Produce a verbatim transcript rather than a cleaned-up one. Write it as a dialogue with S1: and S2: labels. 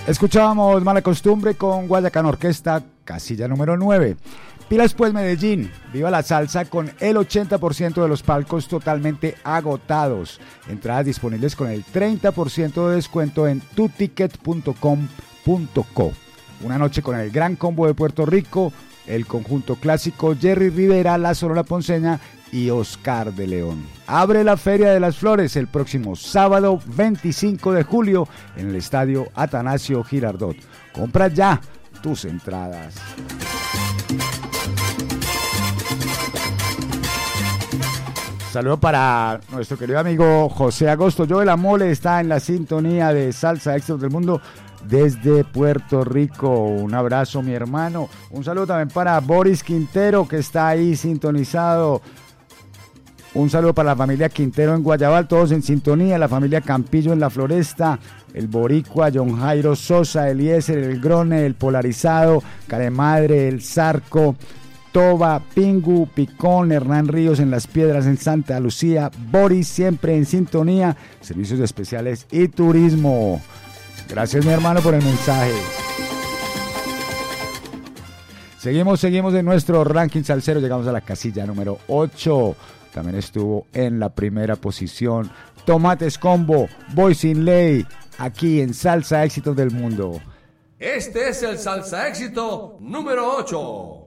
S1: Escuchábamos Mala Costumbre con Guayacán Orquesta, casilla número nueve. Pilas pues Medellín, viva la salsa con el ochenta por ciento de los palcos totalmente agotados. Entradas disponibles con el treinta por ciento de descuento en tu ticket punto com punto co. Una noche con el Gran Combo de Puerto Rico, el conjunto clásico Jerry Rivera, la Sonora Ponceña y Oscar de León. Abre la Feria de las Flores el próximo sábado veinticinco de julio en el estadio Atanasio Girardot. Compra ya tus entradas. Saludo para nuestro querido amigo José Agosto. Yo de la Mole está en la sintonía de Salsa Éxitos del Mundo desde Puerto Rico. Un abrazo, mi hermano. Un saludo también para Boris Quintero, que está ahí sintonizado. Un saludo para la familia Quintero en Guayabal, todos en sintonía. La familia Campillo en La Floresta. El Boricua, John Jairo Sosa, Eliezer, el Grone, el Polarizado, Caremadre, el Zarco, Toba, Pingu, Picón, Hernán Ríos en Las Piedras en Santa Lucía, Boris siempre en sintonía, servicios especiales y turismo. Gracias, mi hermano, por el mensaje. Seguimos, seguimos en nuestro ranking salsero, llegamos a la casilla número ocho. También estuvo en la primera posición Tomates Combo, Boys Sin Ley, aquí en Salsa Éxitos del Mundo.
S2: Este es el Salsa Éxito número ocho.